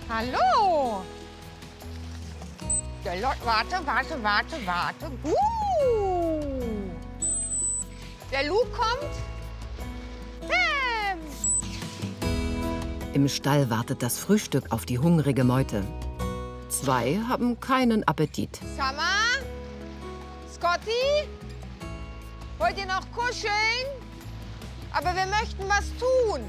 Hallo. Warte. Der Luke kommt. Pam. Im Stall wartet das Frühstück auf die hungrige Meute. Zwei haben keinen Appetit. Summer? Scotty? Wollt ihr noch kuscheln? Aber wir möchten was tun.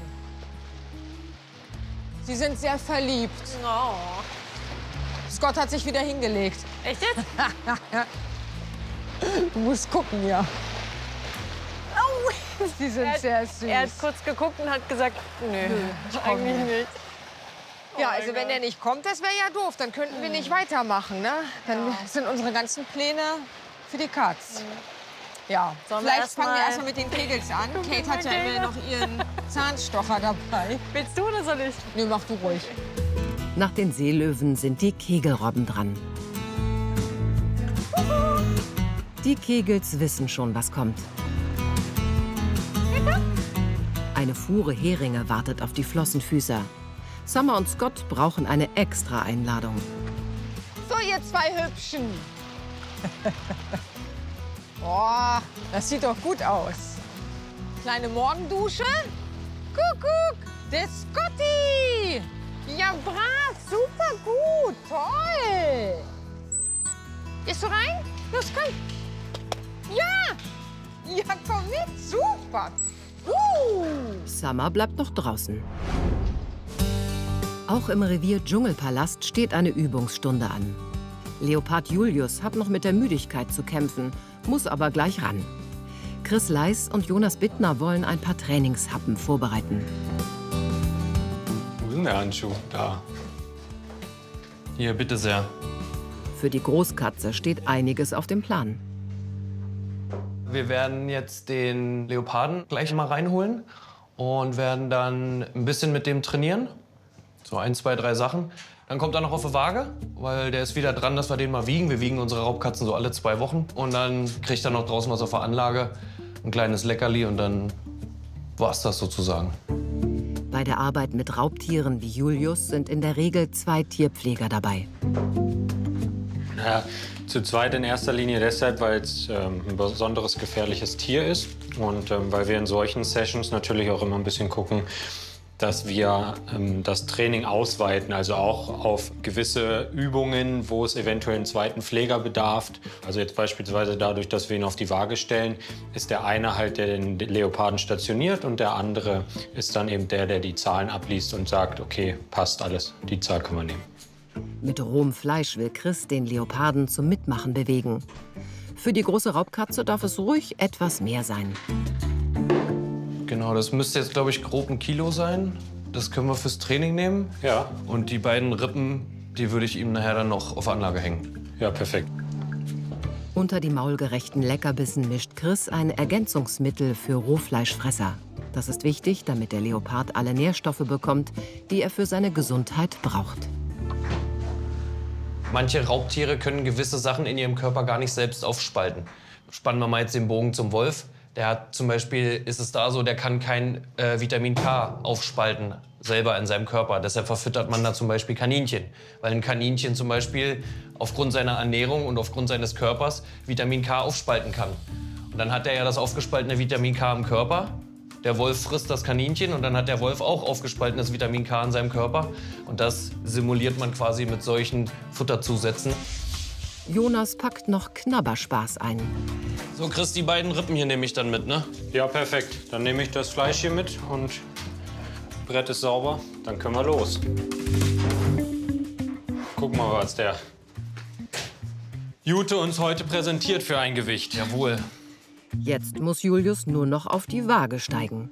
Sie sind sehr verliebt. Oh. Scott hat sich wieder hingelegt. Echt jetzt? Du musst gucken, ja. Oh. Sie sind sehr süß. Er hat kurz geguckt und hat gesagt, nö, eigentlich nicht. Ja, Oh also mein wenn Gott. er nicht kommt, das wäre ja doof. Dann könnten wir nicht weitermachen, ne? Dann sind unsere ganzen Pläne für die Katz. Ja, Sollen wir vielleicht fangen wir erst erstmal mit den Kegels an. Kate hat ja immer noch ihren Zahnstocher dabei. Willst du oder soll ich? Nee, mach du ruhig. Nach den Seelöwen sind die Kegelrobben dran. Die Kegels wissen schon, was kommt. Eine Fuhre Heringe wartet auf die Flossenfüßer. Summer und Scott brauchen eine extra Einladung. So, ihr zwei Hübschen. Boah, das sieht doch gut aus. Kleine Morgendusche. Kuckuck, der Scotty. Ja, brav, super gut, toll. Gehst du rein? Los, komm. Ja, ja, komm mit, super. Summer bleibt noch draußen. Auch im Revier Dschungelpalast steht eine Übungsstunde an. Leopard Julius hat noch mit der Müdigkeit zu kämpfen, muss aber gleich ran. Chris Leis und Jonas Bittner wollen ein paar Trainingshappen vorbereiten. Wo ist denn der Handschuh? Da. Hier, bitte sehr. Für die Großkatze steht einiges auf dem Plan. Wir werden jetzt den Leoparden gleich mal reinholen und werden dann ein bisschen mit dem trainieren. So 1, 2, 3 Sachen. Dann kommt er noch auf die Waage, weil der ist wieder dran, dass wir den mal wiegen. Wir wiegen unsere Raubkatzen so alle 2 Wochen. Und dann kriegt er noch draußen was auf der Anlage, ein kleines Leckerli und dann war's das sozusagen. Bei der Arbeit mit Raubtieren wie Julius sind in der Regel 2 Tierpfleger dabei. Ja, zu zweit in erster Linie deshalb, weil es ein besonderes gefährliches Tier ist und weil wir in solchen Sessions natürlich auch immer ein bisschen gucken, dass wir das Training ausweiten, also auch auf gewisse Übungen, wo es eventuell einen zweiten Pfleger bedarf. Also jetzt beispielsweise dadurch, dass wir ihn auf die Waage stellen, ist der eine halt, der den Leoparden stationiert und der andere ist dann eben der die Zahlen abliest und sagt, okay, passt alles, die Zahl können wir nehmen. Mit rohem Fleisch will Chris den Leoparden zum Mitmachen bewegen. Für die große Raubkatze darf es ruhig etwas mehr sein. Genau, das müsste jetzt, glaube ich, grob 1 Kilo sein. Das können wir fürs Training nehmen. Ja. Und die beiden Rippen, die würde ich ihm nachher dann noch auf Anlage hängen. Ja, perfekt. Unter die maulgerechten Leckerbissen mischt Chris ein Ergänzungsmittel für Rohfleischfresser. Das ist wichtig, damit der Leopard alle Nährstoffe bekommt, die er für seine Gesundheit braucht. Manche Raubtiere können gewisse Sachen in ihrem Körper gar nicht selbst aufspalten. Spannen wir mal jetzt den Bogen zum Wolf. Der hat zum Beispiel, ist es da so, der kann kein Vitamin K aufspalten, selber in seinem Körper. Deshalb verfüttert man da zum Beispiel Kaninchen. Weil ein Kaninchen zum Beispiel aufgrund seiner Ernährung und aufgrund seines Körpers Vitamin K aufspalten kann. Und dann hat er ja das aufgespaltene Vitamin K im Körper. Der Wolf frisst das Kaninchen und dann hat der Wolf auch aufgespaltenes Vitamin K in seinem Körper. Und das simuliert man quasi mit solchen Futterzusätzen. Jonas packt noch Knabberspaß ein. So, Chris, die beiden Rippen hier nehme ich dann mit, ne? Ja, perfekt. Dann nehme ich das Fleisch hier mit und Brett ist sauber. Dann können wir los. Guck mal, was der Jute uns heute präsentiert für ein Gewicht. Jawohl. Jetzt muss Julius nur noch auf die Waage steigen.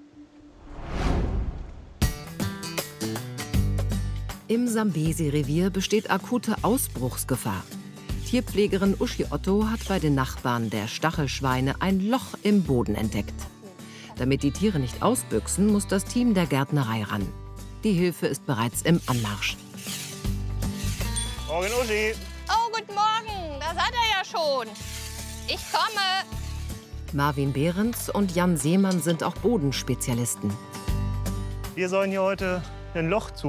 Im Sambesi-Revier besteht akute Ausbruchsgefahr. Tierpflegerin Uschi Otto hat bei den Nachbarn der Stachelschweine ein Loch im Boden entdeckt. Damit die Tiere nicht ausbüchsen, muss das Team der Gärtnerei ran. Die Hilfe ist bereits im Anmarsch. Morgen, Uschi. Oh, guten Morgen. Da seid ihr ja schon. Ich komme. Marvin Behrens und Jan Seemann sind auch Bodenspezialisten. Wir sollen hier heute ein Loch